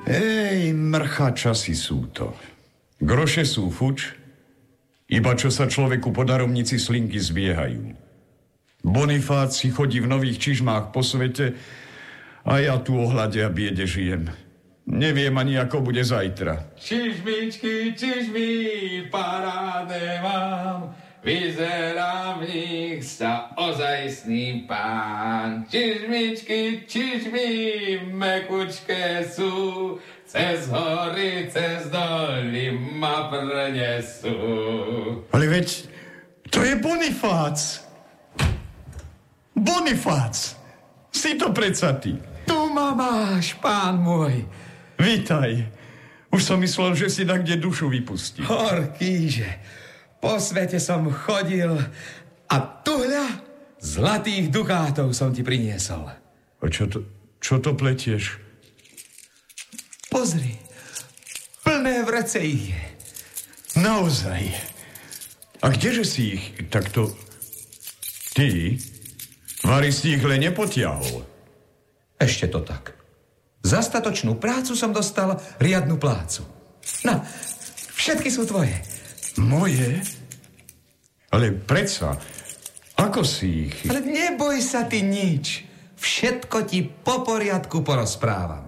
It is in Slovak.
Mrcha časy sú to. Groše sú fuč, iba čo sa človeku po daromnici slinky zbiehajú. Bonifác si chodí v nových čižmách po svete a ja tu o hlade a biede žijem. Neviem ani, ako bude zajtra. Čižmičky, čižmy, parádne mám, vyzerá v nich sa ozajstný pán. Čižmičky, čižmy, mekučké sú, cez hory, cez doly ma prenesú. Ale veď, to je Bonifác. Bonifác, si to predsa ty. Tu ma máš, pán môj. Vítaj. Už som myslel, že si tak kde dušu vypustí. Horkýže, po svete som chodil a tuhľa zlatých dukátov som ti priniesol. A čo to pletieš? Pozri, plné vrece ich je. Naozaj. A kdeže si ich takto... Ty? Vary si ich len nepotiahol. Ešte to tak. Za statočnú prácu som dostal riadnu plácu. No, všetky sú tvoje. Moje? Ale predsa, ako si ich... Ale neboj sa ty nič. Všetko ti po poriadku porozprávam.